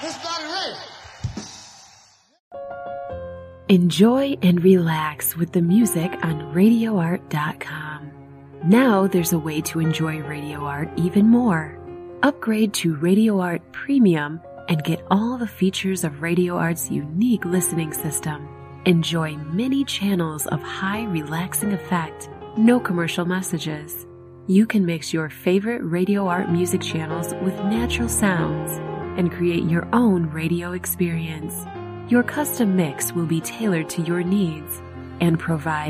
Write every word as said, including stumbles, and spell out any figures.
Enjoy and relax with the music on radio art dot com. Now there's a way to enjoy Radio Art even more. Upgrade to Radio Art Premium and get all the features of Radio Art's unique listening system. Enjoy many channels of high relaxing effect, no commercial messages. You can mix your favorite Radio Art music channels with natural sounds and create your own radio experience. Your custom mix will be tailored to your needs and provide